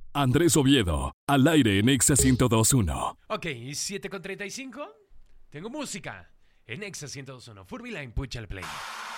Andrés Oviedo, al aire en Exa 102.1. Ok, 7:35. Tengo música en Exa 102.1. Furby Line, pucha el play.